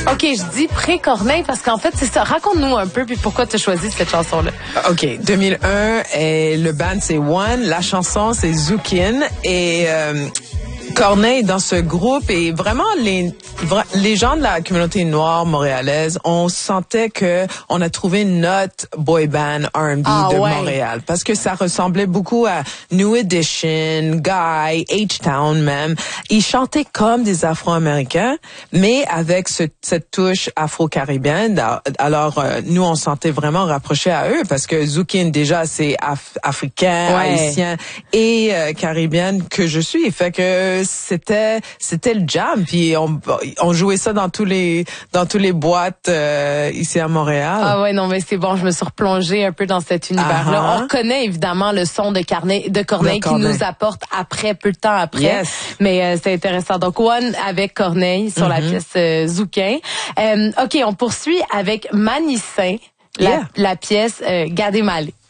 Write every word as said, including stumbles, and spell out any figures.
OK, je dis pré-Corneille parce qu'en fait, c'est ça. Raconte-nous un peu puis pourquoi tu as choisi cette chanson-là. OK, deux mille un, et le band, c'est One. La chanson, c'est Zoukin. Et... Euh, Corneille dans ce groupe et vraiment les les gens de la communauté noire montréalaise, on sentait que on a trouvé notre boy band R and B ah, de ouais. Montréal parce que ça ressemblait beaucoup à New Edition, Guy, H-Town même. Ils chantaient comme des Afro-Américains, mais avec ce, cette touche afro-caribéenne. Alors euh, nous on sentait vraiment rapprochés à eux parce que Zoukin déjà c'est af- africain, ouais. haïtien et euh, caribéenne que je suis. Fait que c'était c'était le jam puis on on jouait ça dans tous les dans tous les boîtes euh, ici à Montréal. Ah ouais non mais c'est bon, je me suis replongée un peu dans cet univers là. Uh-huh. On reconnaît évidemment le son de Carnet de Corneille qui nous apporte après peu de temps après. Yes. Mais euh, c'est intéressant. Donc One avec Corneille sur mm-hmm. la pièce euh, Zoukin. Euh, OK, on poursuit avec Manissin, la, yeah. la pièce euh, Gadé Malé.